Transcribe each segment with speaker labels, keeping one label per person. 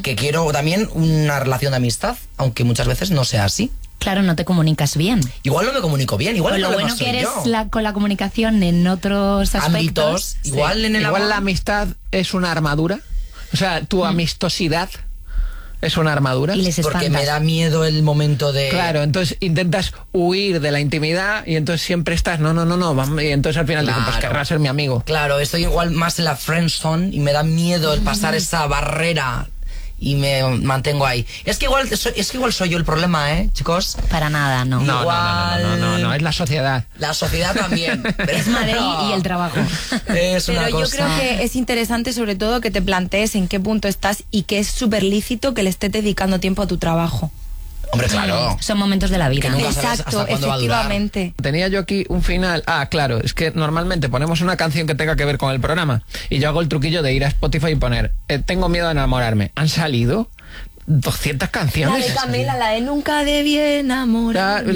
Speaker 1: que quiero también una relación de amistad, aunque muchas veces no sea así.
Speaker 2: Claro, no te comunicas bien.
Speaker 1: Igual no me comunico bien, igual
Speaker 2: Pues
Speaker 1: el
Speaker 2: lo
Speaker 1: problema
Speaker 2: bueno que
Speaker 1: soy
Speaker 2: eres
Speaker 1: yo.
Speaker 2: con la comunicación en otros aspectos.
Speaker 1: Ámbitos, igual en el
Speaker 3: Igual
Speaker 1: amor.
Speaker 3: la amistad es una armadura. O sea, tu amistosidad es una armadura.
Speaker 2: Y les
Speaker 1: Porque
Speaker 2: espantas.
Speaker 1: me da miedo el momento de...
Speaker 3: Claro, entonces intentas huir de la intimidad y entonces siempre estás, no, y entonces al final digo, pues
Speaker 1: Claro.
Speaker 3: querrá ser mi amigo.
Speaker 1: Claro, estoy igual más en la friendzone y me da miedo el pasar esa barrera y me mantengo ahí. Es que igual soy yo el problema, chicos.
Speaker 2: Para nada, no.
Speaker 3: No, es la sociedad.
Speaker 1: La sociedad también.
Speaker 2: Es Madrid y el trabajo.
Speaker 1: Es una
Speaker 4: Pero yo
Speaker 1: cosa...
Speaker 4: creo que es interesante sobre todo que te plantees en qué punto estás y que es súper lícito que le estés dedicando tiempo a tu trabajo.
Speaker 1: Hombre, claro.
Speaker 2: Son momentos de la vida.
Speaker 1: Que nunca sabes
Speaker 4: Exacto,
Speaker 1: hasta cuándo va a durar.
Speaker 4: efectivamente.
Speaker 3: Tenía yo aquí un final. Ah, claro, es que normalmente ponemos una canción que tenga que ver con el programa y yo hago el truquillo de ir a Spotify y poner tengo miedo a enamorarme. Han salido 200
Speaker 4: La
Speaker 3: canciones.
Speaker 4: de Camela, la de nunca debí enamorarme.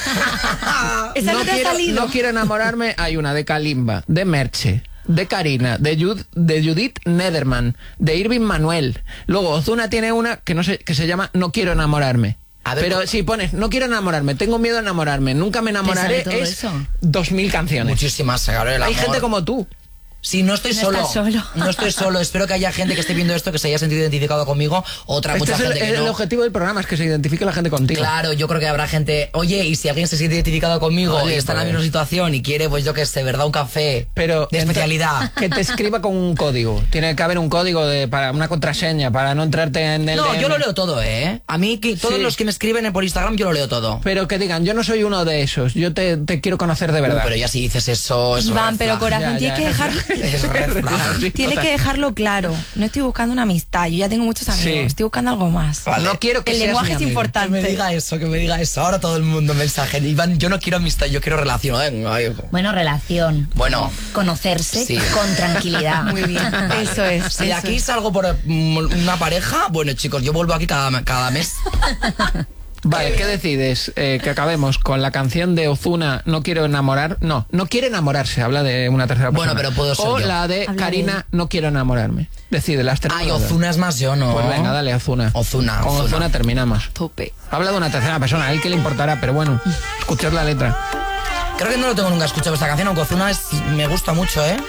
Speaker 4: ¿Esa no te ha salido?
Speaker 3: No quiero enamorarme. Hay una de Kalimba, de Merche, de Karina, de Judith Nederman, de Irving Manuel. Luego Ozuna tiene una que no sé, que se llama No quiero enamorarme.
Speaker 1: A ver,
Speaker 3: Pero si pones no quiero enamorarme, tengo miedo a enamorarme, nunca me enamoraré,
Speaker 2: ¿Te sale todo
Speaker 3: es
Speaker 2: eso?
Speaker 3: 2000 canciones.
Speaker 1: Muchísimas, claro, el
Speaker 3: Hay
Speaker 1: amor.
Speaker 3: gente como tú.
Speaker 1: Sí, no estoy
Speaker 2: No
Speaker 1: solo.
Speaker 2: estás solo.
Speaker 1: No estoy solo. Espero que haya gente que esté viendo esto que se haya sentido identificado conmigo. Otra
Speaker 3: Este
Speaker 1: mucha
Speaker 3: es
Speaker 1: gente que
Speaker 3: el
Speaker 1: no.
Speaker 3: objetivo del programa, es que se identifique la gente contigo.
Speaker 1: Claro, yo creo que habrá gente, oye, y si alguien se siente identificado conmigo
Speaker 3: Oye,
Speaker 1: y está en la
Speaker 3: pues.
Speaker 1: misma situación y quiere, pues yo qué sé, ¿verdad? Un café
Speaker 3: Pero
Speaker 1: de especialidad.
Speaker 3: Que te escriba con un código. Tiene que haber un código para una contraseña, para no entrarte en el...
Speaker 1: No,
Speaker 3: DM.
Speaker 1: yo lo leo todo, ¿eh? A mí, todos
Speaker 3: Sí.
Speaker 1: los que me escriben por Instagram, yo lo leo todo.
Speaker 3: Pero que digan, yo no soy uno de esos, yo te quiero conocer de verdad.
Speaker 1: Pero ya si dices eso, es
Speaker 4: Iván,
Speaker 1: red
Speaker 4: pero
Speaker 1: flag.
Speaker 4: corazón,
Speaker 3: Ya,
Speaker 4: tienes
Speaker 3: ya.
Speaker 4: que dejarlo.
Speaker 1: Es red flag.
Speaker 3: Sí,
Speaker 4: Tienes
Speaker 3: total.
Speaker 4: que dejarlo claro. No estoy buscando una amistad. Yo ya tengo muchos amigos.
Speaker 3: Sí.
Speaker 4: Estoy buscando algo más.
Speaker 1: Vale.
Speaker 3: No quiero que
Speaker 4: El
Speaker 3: seas
Speaker 4: lenguaje
Speaker 3: mi
Speaker 4: es
Speaker 3: amigo.
Speaker 4: importante.
Speaker 1: Que me diga eso. Ahora todo el mundo mensaje. Iván, yo no quiero amistad, yo quiero relación. Ay,
Speaker 2: Bueno, relación.
Speaker 1: Bueno.
Speaker 2: Conocerse
Speaker 1: Sí.
Speaker 2: con tranquilidad.
Speaker 4: Muy bien. Eso es.
Speaker 1: Si de
Speaker 4: eso
Speaker 1: aquí
Speaker 4: es.
Speaker 1: salgo por una pareja, bueno, chicos, yo vuelvo aquí cada mes.
Speaker 3: Vale, ¿qué decides? Que acabemos con la canción de Ozuna, No quiero enamorar... No quiere enamorarse, habla de una tercera persona.
Speaker 1: Bueno, pero puedo ser
Speaker 3: O
Speaker 1: yo.
Speaker 3: la de
Speaker 4: Habla de
Speaker 3: Karina,
Speaker 4: él.
Speaker 3: No quiero enamorarme. Decide, las tres.
Speaker 1: Ay, Ozuna es más yo, ¿no?
Speaker 3: Pues venga, dale, Ozuna.
Speaker 1: Ozuna,
Speaker 3: Con
Speaker 1: Ozuna.
Speaker 3: Ozuna terminamos.
Speaker 4: Tope.
Speaker 3: Habla de una tercera persona, a él que le importará, pero bueno, escuchad la letra.
Speaker 1: Creo que no lo tengo nunca escuchado esta canción, aunque Ozuna me gusta mucho, ¿eh?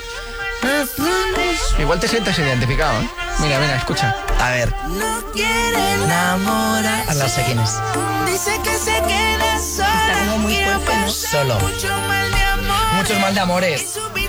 Speaker 3: Igual te sientes identificado, ¿eh? Mira, escucha.
Speaker 1: A ver.
Speaker 5: No quiere
Speaker 1: Enamora. No sé quién es.
Speaker 5: Dice que se queda sola.
Speaker 4: Está como muy
Speaker 5: Quiere
Speaker 4: fuerte, ¿no?
Speaker 5: pasar
Speaker 1: Solo.
Speaker 5: Mucho mal de amor.
Speaker 1: Muchos mal de amores.
Speaker 5: Y su vida